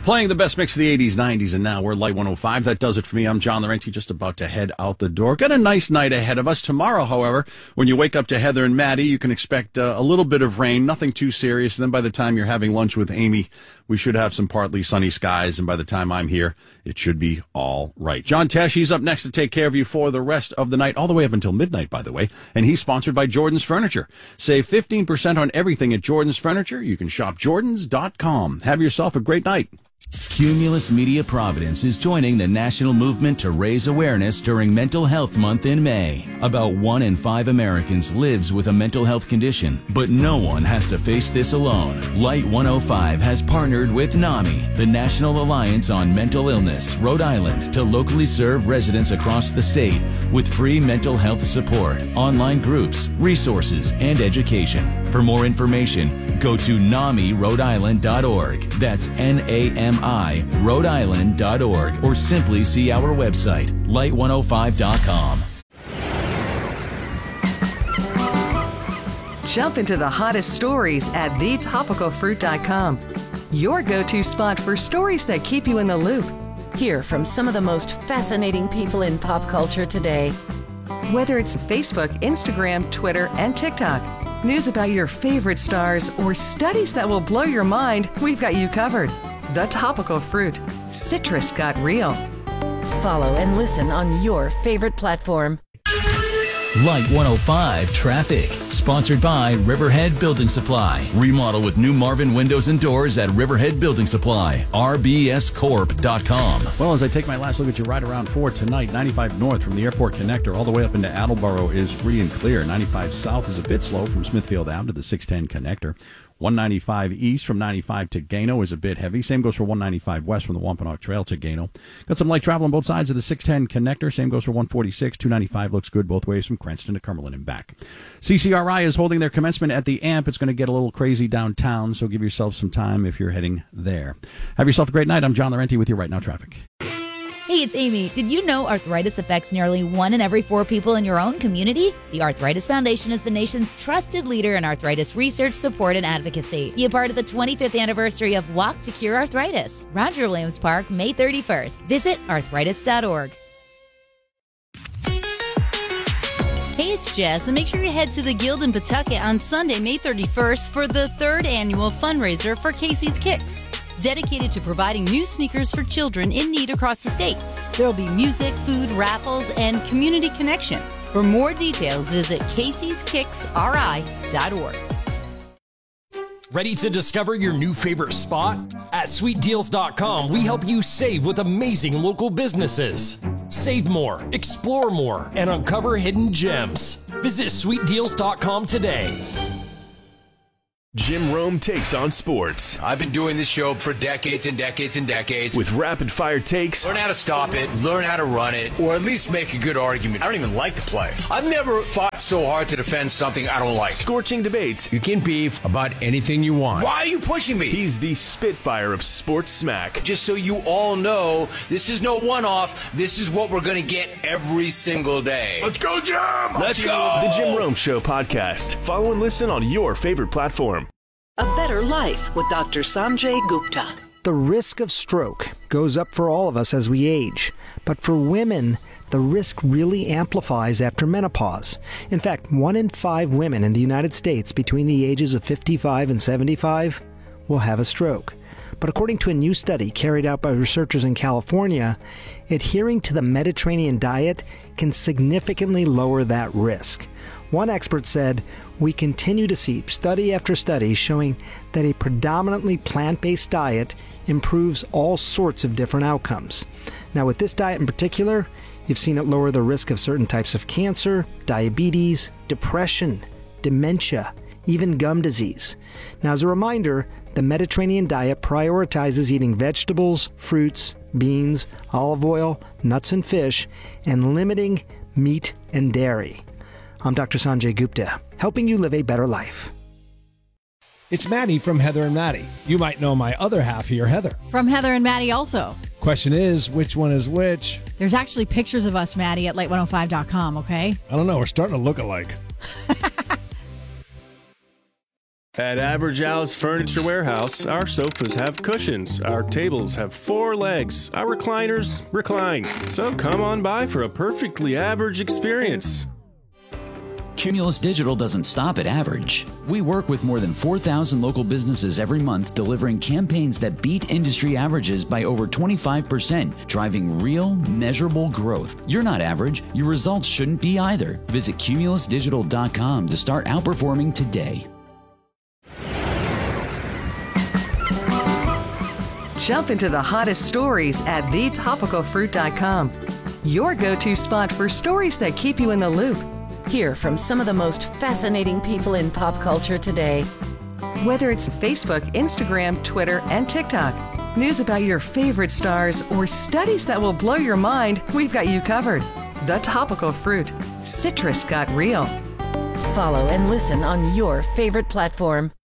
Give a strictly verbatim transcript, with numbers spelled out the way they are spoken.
Playing the best mix of the eighties, nineties, and now we're Light one oh five. That does it for me. I'm John Laurenti, just about to head out the door. Got a nice night ahead of us. Tomorrow, however, when you wake up to Heather and Maddie, you can expect uh, a little bit of rain, nothing too serious. And then by the time you're having lunch with Amy, we should have some partly sunny skies. And by the time I'm here, it should be all right. John Tesh, he's up next to take care of you for the rest of the night, all the way up until midnight, by the way. And he's sponsored by Jordan's Furniture. Save fifteen percent on everything at Jordan's Furniture. You can shop jordans dot com. Have yourself a great night. Cumulus Media Providence is joining the national movement to raise awareness during Mental Health Month in May. About one in five Americans lives with a mental health condition, but no one has to face this alone. Light one oh five has partnered with NAMI, the National Alliance on Mental Illness, Rhode Island, to locally serve residents across the state with free mental health support, online groups, resources, and education. For more information, go to nami rhode island dot org. That's N A M I Rhode Island dot org, or simply see our website, light one oh five dot com. Jump into the hottest stories at the topical fruit dot com. Your go-to spot for stories that keep you in the loop. Hear from some of the most fascinating people in pop culture today. Whether it's Facebook, Instagram, Twitter, and TikTok, news about your favorite stars, or studies that will blow your mind, we've got you covered. The Topical Fruit. Citrus got real. Follow and listen on your favorite platform. Light one oh five Traffic, sponsored by Riverhead Building Supply. Remodel with new Marvin windows and doors at Riverhead Building Supply, r b s corp dot com. Well, as I take my last look at your ride around four tonight, ninety-five north from the airport connector all the way up into Attleboro is free and clear. ninety-five south is a bit slow from Smithfield Ave to the six ten connector. one ninety-five east from ninety-five to Gano is a bit heavy. Same goes for one ninety-five west from the Wampanoag Trail to Gano. Got some light travel on both sides of the six ten connector. Same goes for one forty-six. two ninety-five looks good both ways from Cranston to Cumberland and back. C C R I is holding their commencement at the A M P. It's going to get a little crazy downtown, so give yourself some time if you're heading there. Have yourself a great night. I'm John Laurenti with you right now, traffic. Hey, it's Amy. Did you know arthritis affects nearly one in every four people in your own community? The Arthritis Foundation is the nation's trusted leader in arthritis research, support, and advocacy. Be a part of the twenty-fifth anniversary of Walk to Cure Arthritis. Roger Williams Park, May thirty-first. Visit arthritis dot org. Hey, it's Jess, and make sure you head to the Guild in Pawtucket on Sunday, May thirty-first for the third annual fundraiser for Casey's Kicks, dedicated to providing new sneakers for children in need across the state. There will be music, food, raffles, and community connection. For more details, visit caseys kicks r i dot org. Ready to discover your new favorite spot? At sweet deals dot com, we help you save with amazing local businesses. Save more, explore more, and uncover hidden gems. Visit sweet deals dot com today. Jim Rome takes on sports. I've been doing this show for decades and decades and decades. With rapid-fire takes. Learn how to stop it, learn how to run it, or at least make a good argument. I don't even like to play. I've never fought so hard to defend something I don't like. Scorching debates. You can beef about anything you want. Why are you pushing me? He's the Spitfire of sports smack. Just so you all know, this is no one-off. This is what we're going to get every single day. Let's go, Jim! Let's go! The Jim Rome Show podcast. Follow and listen on your favorite platform. A better life with Doctor Sanjay Gupta. The risk of stroke goes up for all of us as we age, but for women, the risk really amplifies after menopause. In fact, one in five women in the United States between the ages of fifty-five and seventy-five will have a stroke. But according to a new study carried out by researchers in California, adhering to the Mediterranean diet can significantly lower that risk. One expert said, "We continue to see study after study showing that a predominantly plant-based diet improves all sorts of different outcomes." Now, with this diet in particular, you've seen it lower the risk of certain types of cancer, diabetes, depression, dementia, even gum disease. Now, as a reminder, the Mediterranean diet prioritizes eating vegetables, fruits, beans, olive oil, nuts and fish, and limiting meat and dairy. I'm Doctor Sanjay Gupta, helping you live a better life. It's Maddie from Heather and Maddie. You might know my other half here, Heather. From Heather and Maddie also. Question is, which one is which? There's actually pictures of us, Maddie, at light one oh five dot com, okay? I don't know. We're starting to look alike. At Average Al's Furniture Warehouse, our sofas have cushions, our tables have four legs, our recliners recline. So come on by for a perfectly average experience. Cumulus Digital doesn't stop at average. We work with more than four thousand local businesses every month, delivering campaigns that beat industry averages by over twenty-five percent, driving real, measurable growth. You're not average. Your results shouldn't be either. Visit cumulus digital dot com to start outperforming today. Jump into the hottest stories at the topical fruit dot com. Your go-to spot for stories that keep you in the loop. Hear from some of the most fascinating people in pop culture today. Whether it's Facebook, Instagram, Twitter, and TikTok, news about your favorite stars, or studies that will blow your mind, we've got you covered. The Topical Fruit. Citrus got real. Follow and listen on your favorite platform.